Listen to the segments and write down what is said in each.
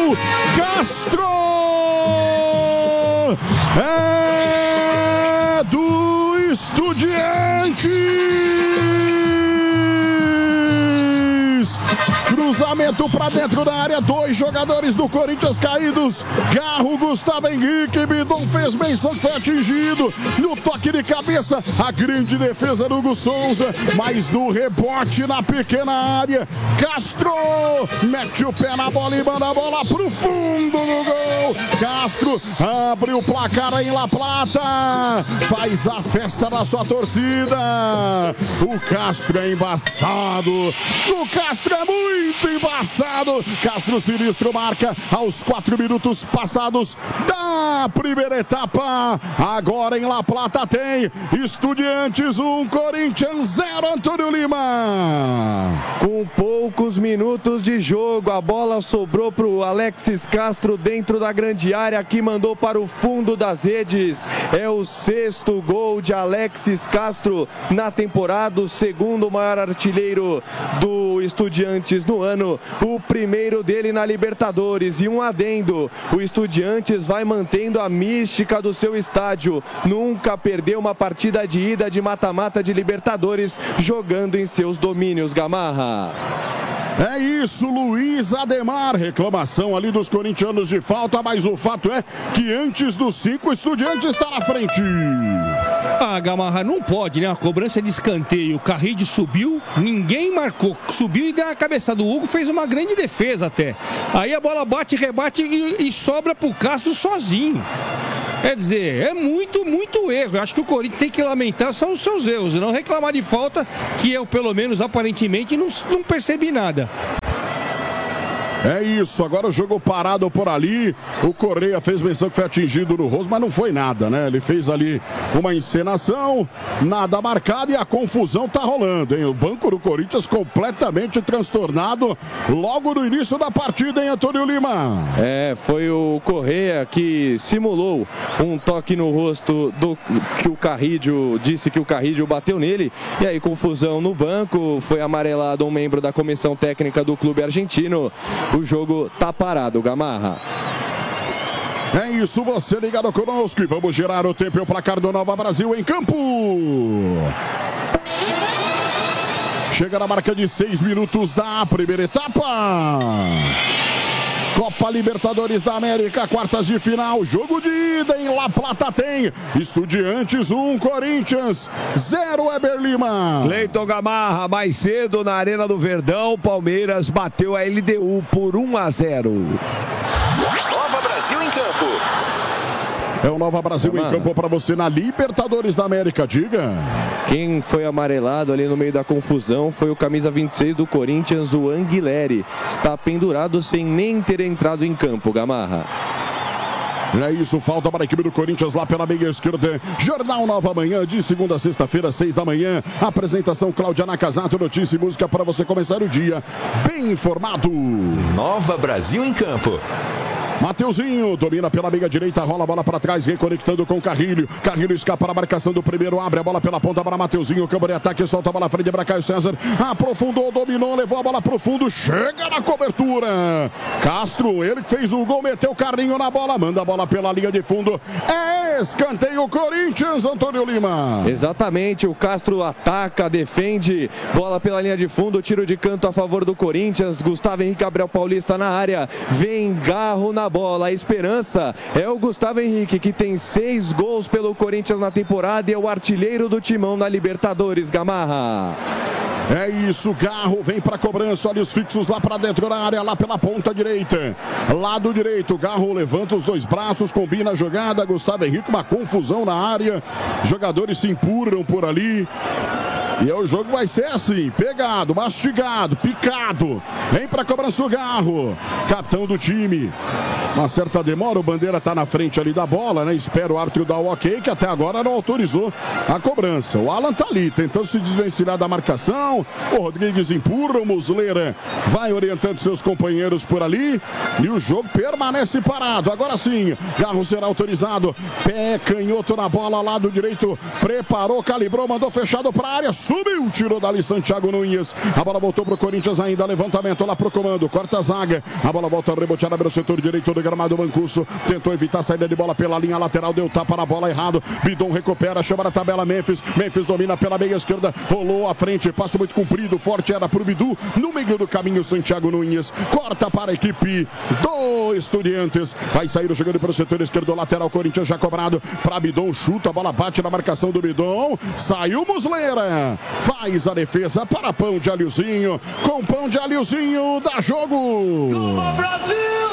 Castro! É do Estudiantes! Cruzamento para dentro da área, 2 jogadores do Corinthians caídos. Garro, Gustavo Henrique, Bidon fez menção que foi atingido. No toque de cabeça, a grande defesa do Hugo Souza, mas no rebote na pequena área, Castro mete o pé na bola e manda a bola pro fundo do gol. Castro abre o placar em La Plata, faz a festa da sua torcida. O Castro é embaçado, o Castro é muito embaçado. Castro Sinistro marca aos 4 minutos passados da primeira etapa. Agora em La Plata tem Estudiantes 1, Corinthians 0, Antônio Lima. Com poucos minutos de jogo, a bola sobrou para o Alexis Castro dentro da grande área, que mandou para o fundo das redes. É o 6º gol de Alexis Castro na temporada, o 2º maior artilheiro do Estudiantes no ano, o primeiro dele na Libertadores. E um adendo, o Estudiantes vai mantendo a mística do seu estádio, nunca perdeu uma partida de ida de mata-mata de Libertadores jogando em seus domínios, Gamarra. É isso, Luiz Ademar, reclamação ali dos corintianos de falta, mas o fato é que antes dos 5 o Estudiantes está na frente. Ah, Gamarra, não pode, né? A cobrança de escanteio, o Carride subiu, ninguém marcou, subiu e deu a cabeça do Hugo, fez uma grande defesa até. Aí a bola bate, rebate e sobra pro Castro sozinho. Quer dizer, é muito erro. Eu acho que o Corinthians tem que lamentar só os seus erros, não reclamar de falta, que eu, pelo menos, aparentemente, não percebi nada. É isso, agora o jogo parado por ali. O Correia fez menção que foi atingido no rosto, mas não foi nada, né? Ele fez ali uma encenação, nada marcado e a confusão tá rolando, hein? O banco do Corinthians completamente transtornado logo no início da partida, hein, Antônio Lima? É, foi o Correia que simulou um toque no rosto que o Carrídio disse que o Carrídio bateu nele, e aí confusão no banco, foi amarelado um membro da comissão técnica do clube argentino. O jogo tá parado, Gamarra. É isso, você ligado conosco e vamos girar o tempo e o placar do Nova Brasil em campo. Chega na marca de 6 minutos da primeira etapa. Copa Libertadores da América, quartas de final, jogo de ida em La Plata tem Estudiantes 1, Corinthians 0, Eber Lima. Cleiton Gamarra, mais cedo na Arena do Verdão, Palmeiras bateu a LDU por 1-0. Nova Brasil em campo. É o Nova Brasil em campo para você na Libertadores da América, diga. Quem foi amarelado ali no meio da confusão foi o camisa 26 do Corinthians, o Anguilleri. Está pendurado sem nem ter entrado em campo, Gamarra. É isso, falta para a equipe do Corinthians lá pela meia esquerda. Jornal Nova Manhã, de segunda a sexta-feira, 6 da manhã. Apresentação Cláudia Nakazato, notícia e música para você começar o dia bem informado. Nova Brasil em campo. Mateuzinho domina pela meia direita, rola a bola para trás, reconectando com Carrilho. Carrilho escapa na marcação do primeiro, abre a bola pela ponta para Mateuzinho, campo de ataque, solta a bola à frente para Caio César. Aprofundou, dominou, levou a bola para o fundo, chega na cobertura. Castro, ele que fez o gol, meteu o carrinho na bola, manda a bola pela linha de fundo. É escanteio Corinthians, Antônio Lima. Exatamente, o Castro ataca, defende, bola pela linha de fundo, tiro de canto a favor do Corinthians. Gustavo Henrique, Gabriel Paulista na área, vem Garro na bola. A esperança é o Gustavo Henrique, que tem 6 gols pelo Corinthians na temporada e é o artilheiro do timão na Libertadores, Gamarra. É isso, Garro vem para cobrança, olha os fixos lá para dentro da área, lá pela ponta direita. Lado direito, Garro levanta os 2 braços, combina a jogada, Gustavo Henrique, uma confusão na área, jogadores se empurram por ali. E o jogo vai ser assim, pegado, mastigado, picado. Vem para cobrança o Garro, capitão do time. Uma certa demora, o Bandeira tá na frente ali da bola, né? Espera o árbitro dar o ok, que até agora não autorizou a cobrança. O Alan tá ali, tentando se desvencilhar da marcação. O Rodrigues empurra, o Muslera vai orientando seus companheiros por ali. E o jogo permanece parado. Agora sim, Garro será autorizado. Pé canhoto na bola, lado direito. Preparou, calibrou, mandou fechado pra área. Subiu, tirou dali Santiago Nunes. A bola voltou pro Corinthians ainda. Levantamento lá pro comando. Corta a zaga. A bola volta reboteada pelo setor direito do gramado. Mancuso tentou evitar a saída de bola pela linha lateral. Deu tapa na bola errado. Bidon recupera, chama na tabela Memphis. Memphis domina pela meia esquerda. Rolou à frente. Passe muito comprido. Forte era pro Bidu. No meio do caminho, Santiago Nunes. Corta para a equipe do Estudiantes. Vai sair o jogador pelo setor esquerdo. Lateral Corinthians já cobrado para Bidon. Chuta. A bola bate na marcação do Bidon. Saiu Muslera. Faz a defesa para Pão de Alhozinho. Com Pão de Alhozinho dá jogo. Nova Brasil!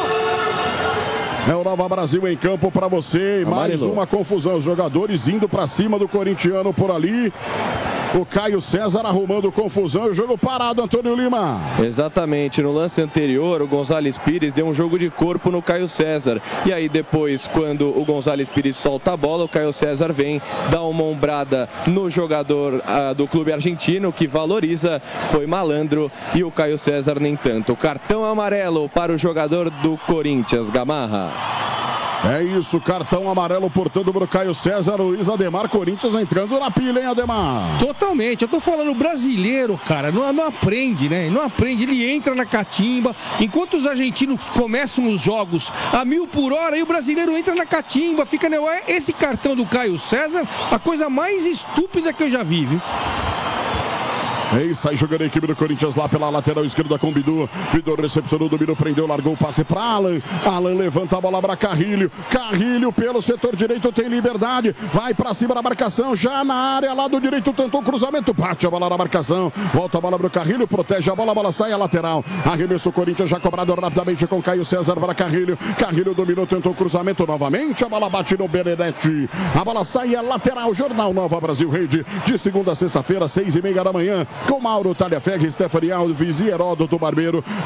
É o Nova Brasil em campo para você. Mais uma confusão. Os jogadores indo para cima do corintiano por ali. O Caio César arrumando confusão e o jogo parado, Antônio Lima. Exatamente, no lance anterior o Gonzalez Pires deu um jogo de corpo no Caio César. E aí depois, quando o Gonzalez Pires solta a bola, o Caio César vem, dá uma ombrada no jogador do clube argentino, que valoriza, foi malandro, e o Caio César nem tanto. Cartão amarelo para o jogador do Corinthians, Gamarra. É isso, cartão amarelo, portanto, para o Caio César. Luiz Ademar, Corinthians entrando na pilha, hein, Ademar? Totalmente, eu tô falando brasileiro, cara, não aprende, né? Não aprende, ele entra na catimba, enquanto os argentinos começam os jogos a 1000 por hora, e o brasileiro entra na catimba, fica... Esse cartão do Caio César, a coisa mais estúpida que eu já vi, viu? Sai jogando a equipe do Corinthians lá pela lateral esquerda com Bidu. Bidu recepcionou, dominou, prendeu, largou o passe para Alan. Alan levanta a bola para Carrilho. Carrilho pelo setor direito tem liberdade. Vai para cima da marcação, já na área, lado direito, tentou o cruzamento. Bate a bola na marcação. Volta a bola para o Carrilho, protege a bola sai a lateral. Arremesso o Corinthians já cobrado rapidamente com Caio César para Carrilho. Carrilho dominou, tentou o cruzamento novamente. A bola bate no Benedetti. A bola sai a lateral. Jornal Nova Brasil Rede, de segunda a sexta-feira, 6h30 da manhã. Com Mauro Talhaferri, Stephanie Alves e Heródoto Barbeiro.